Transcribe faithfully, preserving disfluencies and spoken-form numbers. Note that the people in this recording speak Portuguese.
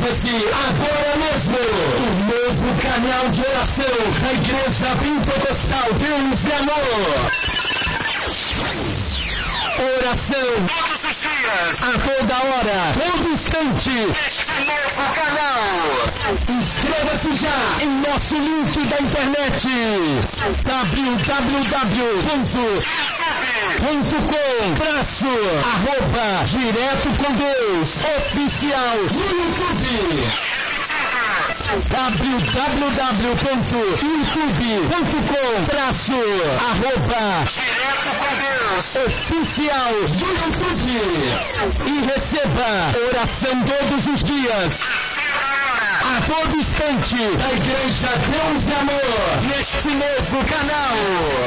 Inscreva-se agora mesmo. O novo canal de oração da Igreja Pentecostal Deus e Amor. Oração todos os dias, a toda hora, todo instante, este novo canal. Inscreva-se já em nosso link da internet w w w ponto com traço arroba direto com Deus oficial no YouTube. w w w ponto youtube ponto com traço arroba direto com Deus oficial no YouTube. E receba oração todos os dias, a todo instante, da Igreja Deus e Amor, neste novo canal.